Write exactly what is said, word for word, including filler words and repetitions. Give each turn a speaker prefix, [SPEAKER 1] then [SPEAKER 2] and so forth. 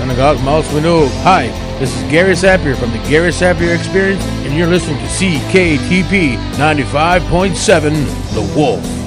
[SPEAKER 1] Synagogue Mouse Window. Hi, this is Gary Sapir from the Gary Sapir Experience, and you're listening to C K T P ninety-five point seven, The Wolf.